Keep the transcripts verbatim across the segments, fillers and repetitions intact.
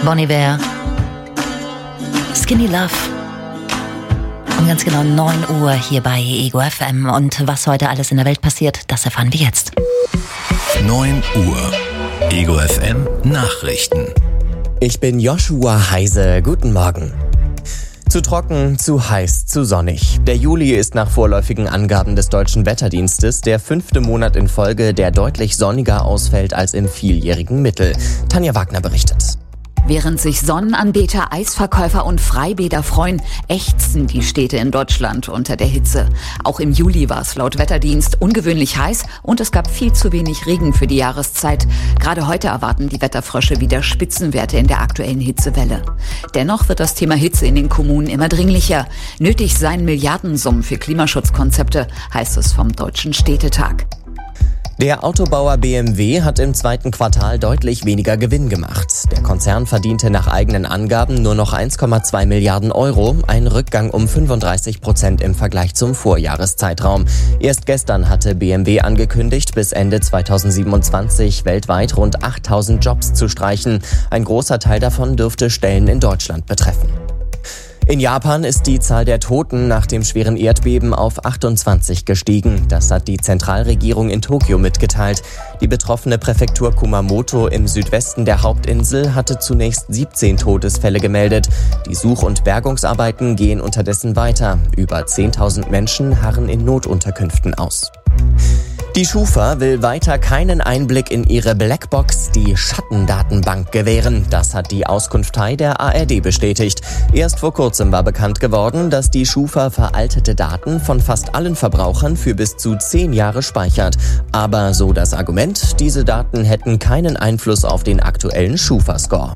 Bon Iver, Skinny Love. Um ganz genau neun Uhr hier bei Ego F M. Und was heute alles in der Welt passiert, das erfahren wir jetzt. neun Uhr. Ego F M Nachrichten. Ich bin Joshua Heise. Guten Morgen. Zu trocken, zu heiß, zu sonnig. Der Juli ist nach vorläufigen Angaben des Deutschen Wetterdienstes der fünfte Monat in Folge, der deutlich sonniger ausfällt als im vieljährigen Mittel. Tanja Wagner berichtet. Während sich Sonnenanbeter, Eisverkäufer und Freibäder freuen, ächzen die Städte in Deutschland unter der Hitze. Auch im Juli war es laut Wetterdienst ungewöhnlich heiß und es gab viel zu wenig Regen für die Jahreszeit. Gerade heute erwarten die Wetterfrösche wieder Spitzenwerte in der aktuellen Hitzewelle. Dennoch wird das Thema Hitze in den Kommunen immer dringlicher. Nötig seien Milliardensummen für Klimaschutzkonzepte, heißt es vom Deutschen Städtetag. Der Autobauer B M W hat im zweiten Quartal deutlich weniger Gewinn gemacht. Der Konzern verdiente nach eigenen Angaben nur noch eins Komma zwei Milliarden Euro, ein Rückgang um fünfunddreißig Prozent im Vergleich zum Vorjahreszeitraum. Erst gestern hatte B M W angekündigt, bis Ende zweitausendsiebenundzwanzig weltweit rund achttausend Jobs zu streichen. Ein großer Teil davon dürfte Stellen in Deutschland betreffen. In Japan ist die Zahl der Toten nach dem schweren Erdbeben auf achtundzwanzig gestiegen. Das hat die Zentralregierung in Tokio mitgeteilt. Die betroffene Präfektur Kumamoto im Südwesten der Hauptinsel hatte zunächst siebzehn Todesfälle gemeldet. Die Such- und Bergungsarbeiten gehen unterdessen weiter. Über zehntausend Menschen harren in Notunterkünften aus. Die Schufa will weiter keinen Einblick in ihre Blackbox, die Schattendatenbank, gewähren. Das hat die Auskunftei der A R D bestätigt. Erst vor kurzem war bekannt geworden, dass die Schufa veraltete Daten von fast allen Verbrauchern für bis zu zehn Jahre speichert. Aber so das Argument, diese Daten hätten keinen Einfluss auf den aktuellen Schufa-Score.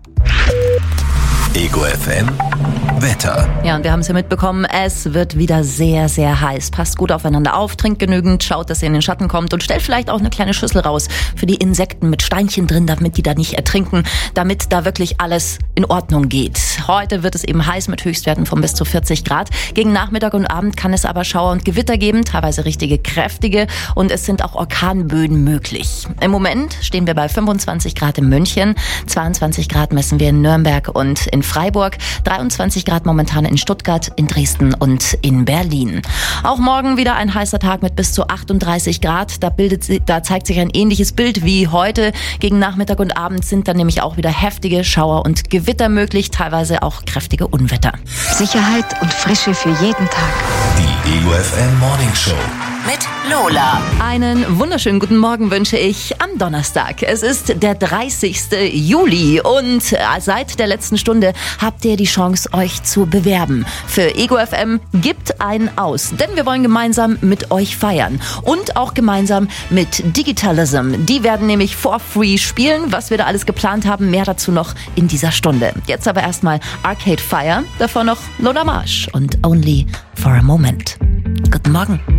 Ego F M Wetter. Ja, und wir haben es ja mitbekommen, es wird wieder sehr, sehr heiß. Passt gut aufeinander auf, trinkt genügend, schaut, dass ihr in den Schatten kommt und stellt vielleicht auch eine kleine Schüssel raus für die Insekten mit Steinchen drin, damit die da nicht ertrinken, damit da wirklich alles in Ordnung geht. Heute wird es eben heiß mit Höchstwerten von bis zu vierzig Grad. Gegen Nachmittag und Abend kann es aber Schauer und Gewitter geben, teilweise richtige kräftige, und es sind auch Orkanböen möglich. Im Moment stehen wir bei fünfundzwanzig Grad in München, zweiundzwanzig Grad messen wir in Nürnberg und in Freiburg, dreiundzwanzig Grad momentan in Stuttgart, in Dresden und in Berlin. Auch morgen wieder ein heißer Tag mit bis zu achtunddreißig Grad. Da, bildet, da zeigt sich ein ähnliches Bild wie heute. Gegen Nachmittag und Abend sind dann nämlich auch wieder heftige Schauer und Gewitter möglich, teilweise auch kräftige Unwetter. Sicherheit und Frische für jeden Tag. Die Ego F M Morning Show. Mit Lola. Einen wunderschönen guten Morgen wünsche ich am Donnerstag. Es ist der dreißigste Juli und seit der letzten Stunde habt ihr die Chance, euch zu bewerben. Für Ego F M gibt einen aus, denn wir wollen gemeinsam mit euch feiern und auch gemeinsam mit Digitalism. Die werden nämlich for free spielen, was wir da alles geplant haben. Mehr dazu noch in dieser Stunde. Jetzt aber erstmal Arcade Fire, davor noch Lola Marsh und Only for a Moment. Guten Morgen.